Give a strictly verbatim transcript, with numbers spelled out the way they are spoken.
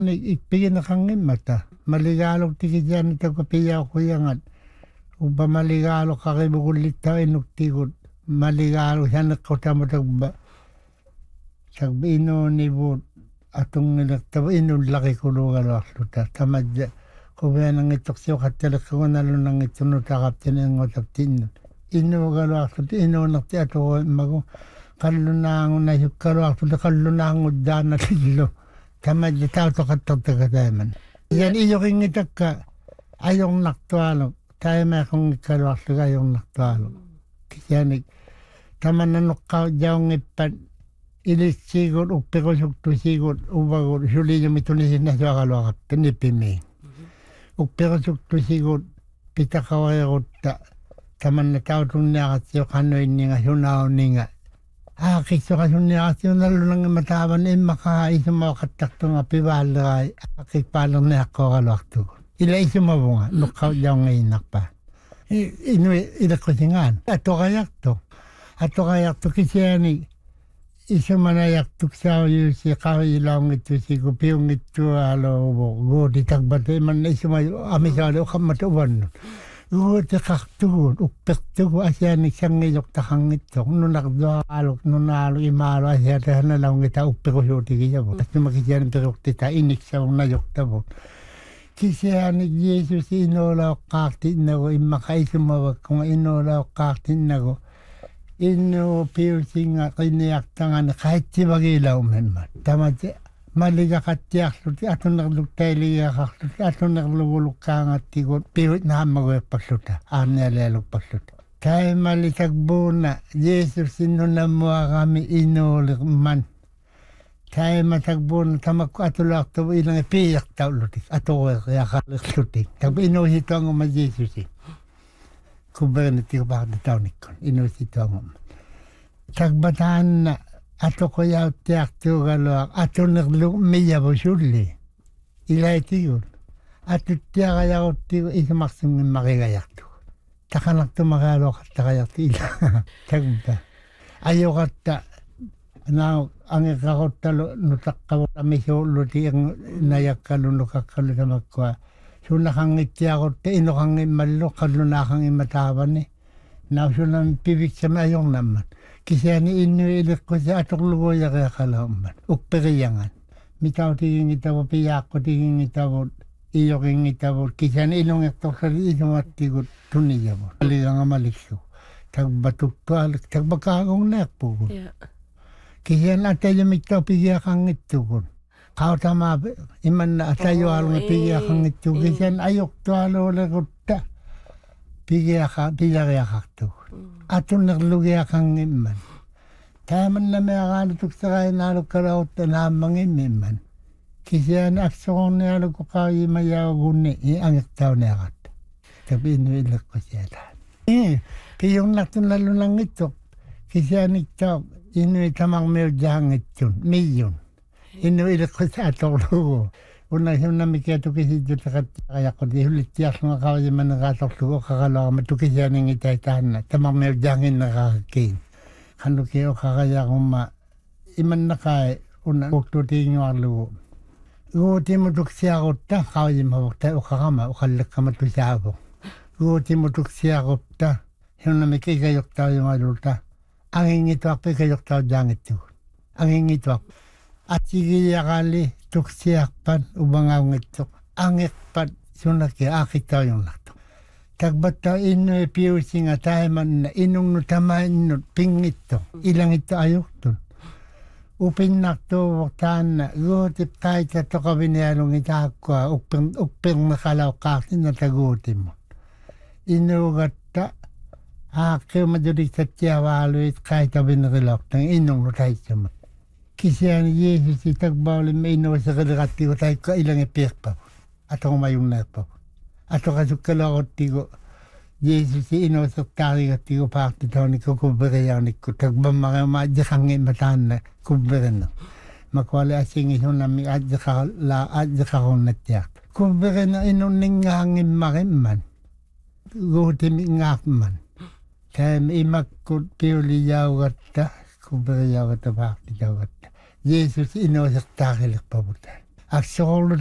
Ikpigin na kangin mata. Maligalo tikidyan ito kapiya ko yangat. Uba maligalo kakibukulit ta inuktikot. Maligalo siya nakotamo tagba. Tagba ino nibut. Atong nilagtaba ino laki kulugalo akluta. Tamadya. Kubaya nang itok siyo katalak ko nalo nang ito nutakap tinangotak tinun. Ino galo akluta. Ino nakti ato ko mago. Kalunango na yung kalo akluta. Kalunango dana tilo. Tama di tao to katagtagataman. Yan iyo king itak ayong naktualo. Tayo may akong ikalwak sa ayong naktualo. Kasi yan tama na nukaw diyang ipat ilis sigod upiko sukto sigod ubagod suli niya mitunisin na siya kalwakap. Tinipimi. Upiko sukto sigod pitakaway rota. Tama na tao itong niyakat siya kanoy niya sunaw niya. Ah, kiso ka sunyasyon na lang matawan eh makaisa mo katakto nga pibalay akipalang na ako kalwakto. Ila iso mo nga, lukaw daw ngayon nakpa. Ino ila ko singan. Ato kayak to. Ato kayak to kasi yani iso manayak to sa yu si kawilang ito si kupiyong ito alo go di tagbate man iso mo amisalo kamatuwan. Uwe te kaktuun, upektuun asya ni siyang ngayok takang ito. Nung nakadwa alok, nung nalo imalo asya te na lang kita upeko siyo tigiya po. Kasi makisya ng perok tita inik siya mong nayok ta po. Kisya ni Jesus inola o kaktin na ko, imakaisumawag kung inola o kaktin na ko. Ino piusing nga kiniyak tangan kahit si magilaw man man. Tama siya. Maliga katiyak suti ato naglugtay liga kaksuti ato naglugulog ka nga tigot piwit na hamagoy pagsuta ane alelog pagsuta kaya malitagbo na Jesus ino na mua kami inulik man kaya matagbo na tamak ko ato lak to ilang ipiyak tao lutik ato ko kaya kalik lutik tagbo ino hito ang uma Jesus eh kubay na tiyo bakit na tao nikon ino hito ang uma tagbataan na ato ko yaw tiyak tiyo galoak, ato nagluk miya po suli. Ilay tiyo. Ato tiyak ayaw tiyo, isa maksing makigayak tiyo. Takanak to makalok at takayak tiyo. Tagba. Ayaw kata, na ang ikakot talo, nutak ka kami siyo, luti ang nayak ka lunukak ka luta magkwa. So nakangit tiyak ko, ino kang imalok, kalunakang imatawan eh. Na so nang pibik sa mayong naman. Kasi ani ino ilik ko sa atok lugoy kaya kalaman. Ukperiyangan. Mitaw tiging itaw piyak ko tiging itaw iyo king itaw. Kasi ani ilong ektok sa ino at tigot tuniya mo. Aligang amalisyo. Tagbatuk to alik. Tagbakagong nekpo ko. Kasi ani atayo mitaw piyak ang ito ko. Kao tama iman na atayo along piyak ang ito. Kasi ani ayok to alo lagot ta. Piyak piyak to. Ato naglugya kang iman. Kaya man na may akalutok sa kaya nalog karaot na namang iman. Kasi yan akso kong nalog ko kaya mayaw guni. Ang iktaw na akat. Sabi inuilak ko siya lahat. Eh, kaya yung natin lalo lang ito. Kasi yan iktaw, inuitamang may udahang ito. Mayon. Inuilak ko sa atong lugo. Una siya namin kaya ito kasi ito kaya ko di hulit tiyak mga kaway man nakatok ko kakalaw ka matukis yan ng itaytahan na tamang may udangin nakakakin. Kano kayo kakaya kong ma iman na kaya una uktuti nyo ang lugo. Uti mo tuksya ko ta kaway mawag tayo kakama ukalak ka matusya ako. Uti mo tuksya ko ta yung namin kikayok tayo yung alulta. Ang ingito ako kikayok tayo dyan ito. Ang ingito ako. At sige yakali tuksiyakpan ubangawang ito. Ang ikpat sunaki akitaw yung lato. Tagbata ino e piusi nga tayo man na inong nutamain no ping ito. Ilang ito ayok to. Upin nakto waktaan na gotip tayo sa to kabinayalong itakwa uping, uping makalaw kakin na tagutin mo. Inugat ta akil madulik sa tiyawalo it kahit kabinakilak ng inong nutay sa mo. Kasi ang Jesus itagbawal may ino sa kadakati ko tayo ka ilang ipik pa po. Ato mayong na pa po. Ato kasukalakot tigo. Jesus ino sa tari ka tigo pa akti tao ni ko kubere yan ni ko. Tagbang mga maadjakangin mataan na kubere na. Makwali asing ino namin adjakala adjakakong natiyak. Kubere na ino ningangin marimman. Gutim ingakman. Kaya may imakot piuli yaw gata. Kubere yaw gata pa akti yaw gata. Jesus ino sa takilak pabutan. ak sokol